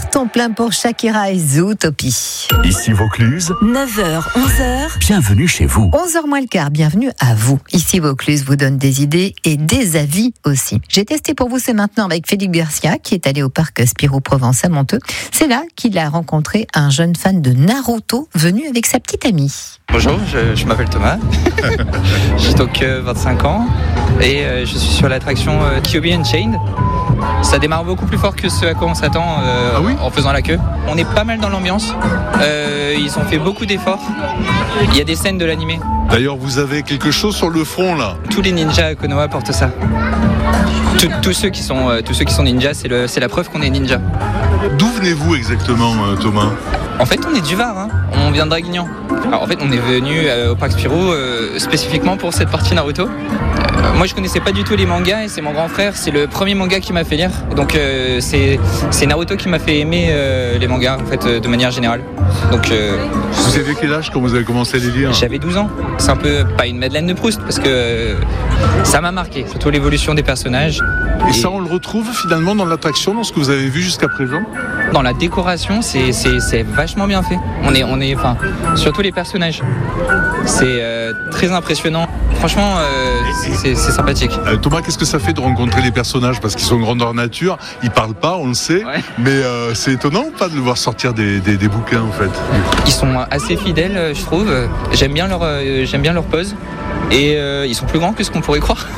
carton plein pour Shakira et Zootopie. Ici Vaucluse, 9h, 11h. bienvenue chez vous. 11h moins le quart, bienvenue à vous. Ici Vaucluse vous donne des idées et des avis aussi. J'ai testé pour vous, c'est maintenant avec Félix Garcia qui est allé au parc Spirou Provence à Monteux. C'est là qu'il a rencontré un jeune fan de Naruto venu avec sa petite amie. Bonjour, je m'appelle Thomas, j'ai donc 25 ans et je suis sur l'attraction Kyobi Unchained. Ça démarre beaucoup plus fort que ce à quoi on s'attend en faisant la queue. On est pas mal dans l'ambiance, ils ont fait beaucoup d'efforts, il y a des scènes de l'animé. D'ailleurs, vous avez quelque chose sur le front là. Tous les ninjas à Konoha portent ça. Tous ceux qui sont ninjas, c'est la preuve qu'on est ninja. D'où venez-vous exactement, Thomas ? En fait, on est du Var, on vient de Draguignan. Alors, en fait, on est venu au parc Spirou spécifiquement pour cette partie Naruto. Moi, je connaissais pas du tout les mangas et c'est mon grand frère, c'est le premier manga qui m'a fait lire. Donc, c'est Naruto qui m'a fait aimer les mangas, en fait, de manière générale. Donc, vous avez quel âge quand vous avez commencé à les lire ? J'avais 12 ans. C'est un peu pas une Madeleine de Proust parce que ça m'a marqué, surtout l'évolution des personnages. Et ça, on le retrouve finalement dans l'attraction, dans ce que vous avez vu jusqu'à présent ? Dans la décoration, c'est vachement bien fait. On est, surtout les personnages. C'est très impressionnant. Franchement, c'est sympathique. Thomas, qu'est-ce que ça fait de rencontrer les personnages ? Parce qu'ils sont grandeur nature, ils parlent pas, on le sait. Ouais. Mais c'est étonnant ou pas de le voir sortir des bouquins en fait ? Ils sont assez fidèles, je trouve. J'aime bien leur pose. Et ils sont plus grands que ce qu'on pourrait croire.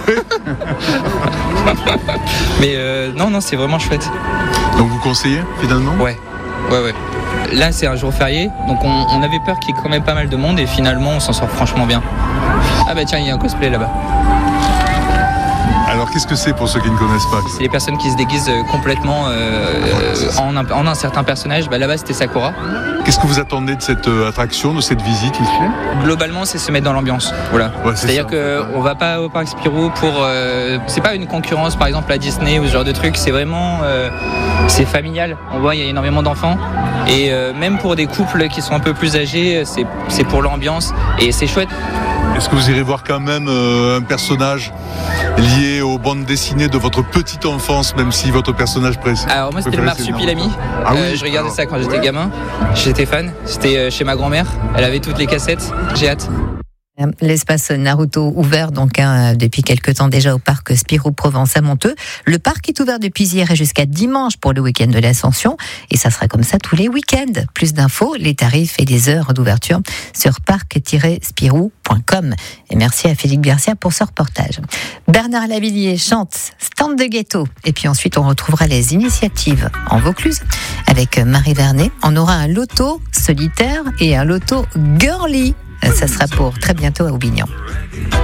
Mais non, c'est vraiment chouette. Donc vous conseillez finalement ? Ouais. Là, c'est un jour férié, donc on avait peur qu'il y ait quand même pas mal de monde et finalement, on s'en sort franchement bien. Ah bah tiens, il y a un cosplay là-bas. Alors qu'est-ce que c'est pour ceux qui ne connaissent pas ? C'est les personnes qui se déguisent complètement en un certain personnage. Bah, là-bas, c'était Sakura. Qu'est-ce que vous attendez de cette attraction, de cette visite ici ? Globalement, c'est se mettre dans l'ambiance. Voilà. Ouais, c'est-à-dire qu'on va pas au parc Spirou pour... c'est pas une concurrence, par exemple, à Disney ou ce genre de truc. C'est vraiment... c'est familial. On voit, il y a énormément d'enfants. Et même pour des couples qui sont un peu plus âgés, c'est pour l'ambiance. Et c'est chouette. Est-ce que vous irez voir quand même un personnage lié aux bandes dessinées de votre petite enfance, même si votre personnage précis ? Alors moi c'était le Marsupilami. Je regardais ça quand j'étais gamin. J'étais fan. C'était chez ma grand-mère. Elle avait toutes les cassettes. J'ai hâte. L'espace Naruto ouvert donc depuis quelques temps déjà au parc Spirou Provence à Monteux. Le parc est ouvert depuis hier et jusqu'à dimanche pour le week-end de l'Ascension et ça sera comme ça tous les week-ends. Plus d'infos, les tarifs et les heures d'ouverture sur parc-spirou.com. Et merci à Félix Garcia pour ce reportage. Bernard Lavillier chante Stand de ghetto et puis ensuite on retrouvera les initiatives en Vaucluse avec Marie Vernet. On aura un loto solitaire et un loto girly. Ça sera pour très bientôt à Aubignan.